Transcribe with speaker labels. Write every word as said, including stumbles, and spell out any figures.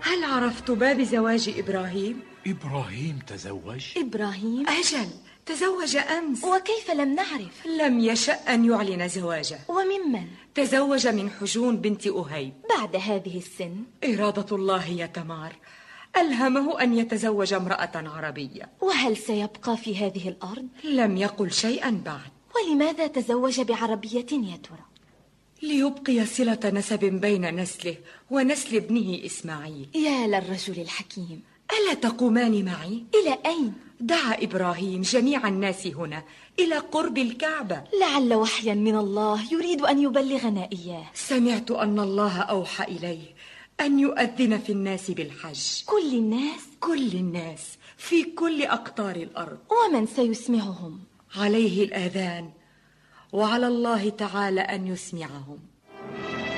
Speaker 1: هل عرفت باب زواج إبراهيم؟
Speaker 2: إبراهيم تزوج؟
Speaker 3: إبراهيم؟
Speaker 1: أجل، تزوج أمس.
Speaker 3: وكيف لم نعرف؟
Speaker 1: لم يشأ أن يعلن زواجه.
Speaker 3: وممن؟
Speaker 1: تزوج من حجون بنت أهيب.
Speaker 3: بعد هذه السن؟
Speaker 1: إرادة الله يا تمار، ألهمه أن يتزوج امرأة عربية.
Speaker 3: وهل سيبقى في هذه الأرض؟
Speaker 1: لم يقل شيئا بعد.
Speaker 3: ولماذا تزوج بعربية يا ترى؟
Speaker 1: ليبقي صلة نسب بين نسله ونسل ابنه إسماعيل.
Speaker 3: يا للرجل الحكيم.
Speaker 1: ألا تقومان معي؟
Speaker 3: إلى أين؟
Speaker 1: دعا إبراهيم جميع الناس هنا إلى قرب الكعبة.
Speaker 3: لعل وحيا من الله يريد أن يبلغنا إياه.
Speaker 1: سمعت أن الله أوحى إليه أن يؤذن في الناس بالحج.
Speaker 3: كل الناس؟
Speaker 1: كل الناس في كل أقطار الأرض.
Speaker 3: ومن سيسمعهم؟
Speaker 1: عليه الآذان، وعلى الله تعالى أن يسمعهم.